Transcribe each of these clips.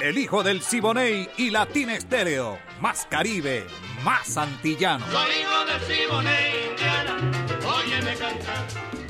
El hijo del Siboney y Latina Estéreo. Más Caribe, más antillano. Soy hijo del Siboney, Indiana, óyeme cantar.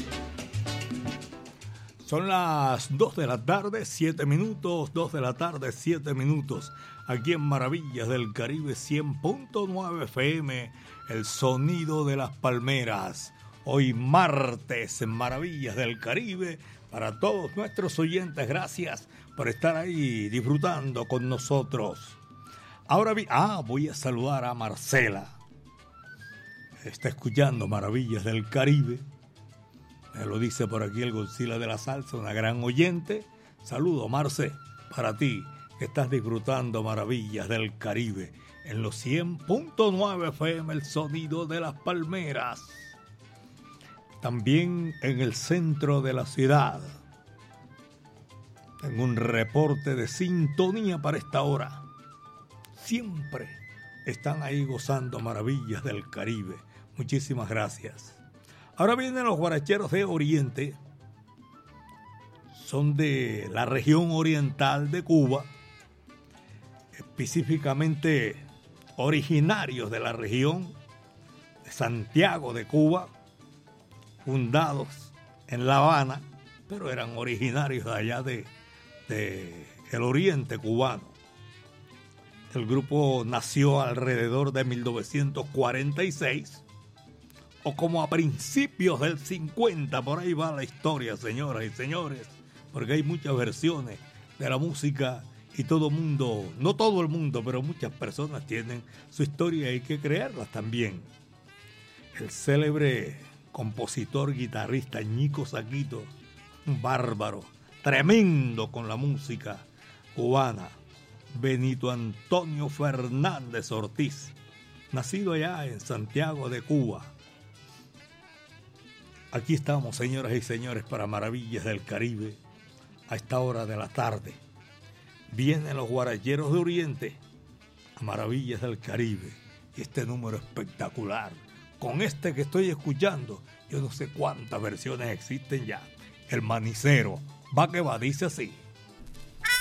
Son las 2 de la tarde, 7 minutos, 2 de la tarde, 7 minutos. Aquí en Maravillas del Caribe 100.9 FM, el sonido de las palmeras. Hoy martes en Maravillas del Caribe, para todos nuestros oyentes, gracias por estar ahí disfrutando con nosotros. Ahora voy a saludar a Marcela. Está escuchando Maravillas del Caribe. Me lo dice por aquí el Godzilla de la Salsa, una gran oyente. Saludo, Marce, para ti que estás disfrutando Maravillas del Caribe en los 100.9 FM, el sonido de las palmeras. También en el centro de la ciudad. Tengo un reporte de sintonía para esta hora. Siempre están ahí gozando Maravillas del Caribe. Muchísimas gracias. Ahora vienen los guaracheros de Oriente. Son de la región oriental de Cuba, específicamente originarios de la región de Santiago de Cuba, fundados en La Habana, pero eran originarios de allá de el oriente cubano. El grupo nació alrededor de 1946 o como a principios del 50, por ahí va la historia, señoras y señores, porque hay muchas versiones de la música y todo mundo, no todo el mundo, pero muchas personas tienen su historia y hay que creerlas también. El célebre compositor, guitarrista Ñico Saquito, un bárbaro, tremendo con la música cubana, Benito Antonio Fernández Ortiz, nacido allá en Santiago de Cuba. Aquí estamos, señoras y señores, para Maravillas del Caribe, a esta hora de la tarde. Vienen los guaracheros de Oriente a Maravillas del Caribe. Y este número espectacular, con este que estoy escuchando, yo no sé cuántas versiones existen ya. El manicero, va que va, dice así.